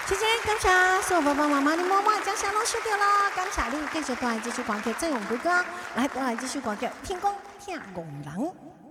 谢谢，感谢所有爸爸妈妈的默默将小老师掉了，感谢你继续带来这首歌曲《正勇哥哥》，来带来这首歌曲《天公听红人》。